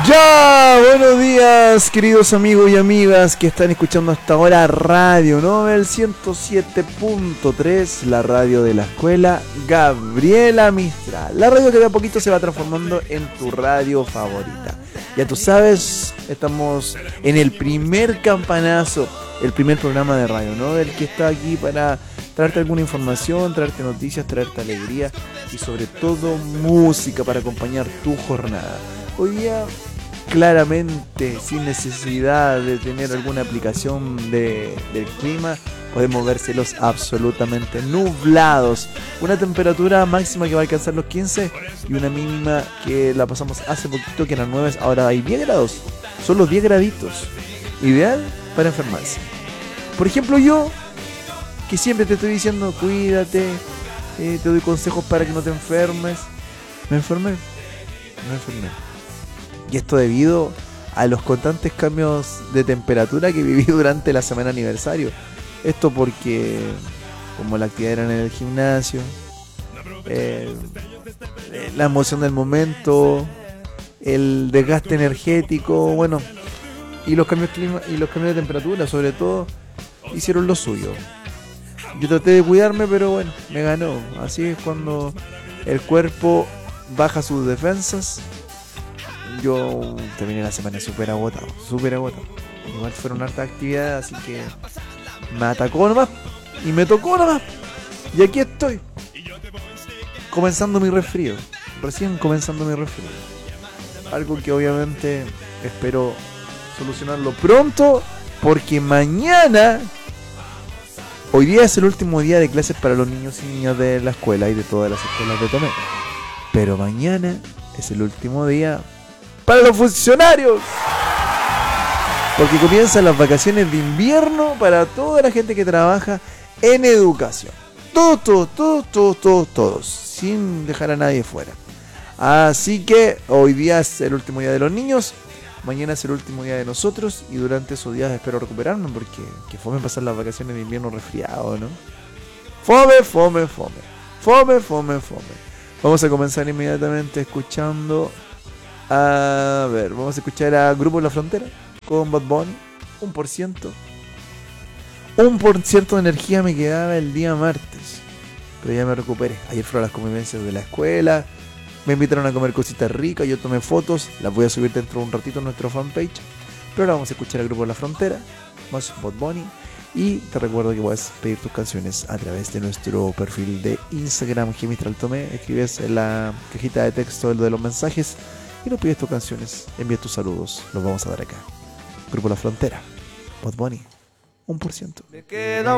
Ya, buenos días, queridos amigos y amigas que están escuchando hasta ahora Radio Nobel 107.3, la radio de la escuela Gabriela Mistral. La radio que de a poquito se va transformando en tu radio favorita. Ya tú sabes, estamos en el primer campanazo, el primer programa de Radio Nobel que está aquí para traerte alguna información, traerte noticias, traerte alegría y sobre todo música para acompañar tu jornada. Hoy día, claramente, sin necesidad de tener alguna aplicación del clima, podemos ver cielos absolutamente nublados. Una temperatura máxima que va a alcanzar los 15 y una mínima que la pasamos hace poquito, que eran 9, ahora hay 10 grados. Son los 10 graditos. Ideal para enfermarse. Por ejemplo, yo, que siempre te estoy diciendo, cuídate, te doy consejos para que no te enfermes. Me enfermé. Y esto debido a los constantes cambios de temperatura que viví durante la semana aniversario. Esto porque, como la actividad era en el gimnasio, la emoción del momento, el desgaste energético, bueno, y los cambios de temperatura, sobre todo, hicieron lo suyo. Yo traté de cuidarme, pero bueno, me ganó. Así es cuando el cuerpo baja sus defensas. Yo terminé la semana súper agotado. Igual fueron hartas actividades, así que me atacó nomás y me tocó nomás. Y aquí estoy, comenzando mi resfrío. Algo que obviamente espero solucionarlo pronto, porque mañana, hoy día es el último día de clases para los niños y niñas de la escuela y de todas las escuelas de Tomé. Pero mañana es el último día para los funcionarios, porque comienzan las vacaciones de invierno para toda la gente que trabaja en educación. Todos, sin dejar a nadie fuera. Así que hoy día es el último día de los niños, mañana es el último día de nosotros, y durante esos días espero recuperarme, porque que fome pasar las vacaciones de invierno resfriado, ¿no? Fome. Vamos a comenzar inmediatamente escuchando. A ver, vamos a escuchar a Grupo La Frontera con Bad Bunny, 1%. 1% de energía me quedaba el día martes, pero ya me recuperé. Ayer fueron las convivencias de la escuela, me invitaron a comer cositas ricas, yo tomé fotos, las voy a subir dentro de un ratito en nuestro fanpage. Pero ahora vamos a escuchar al Grupo La Frontera, más Bad Bunny. Y te recuerdo que puedes pedir tus canciones a través de nuestro perfil de Instagram, GMistralTomé. Escribes en la cajita de texto de los mensajes y nos pides tus canciones, envías tus saludos, los vamos a dar acá. Grupo La Frontera, Bad Bunny, 1%.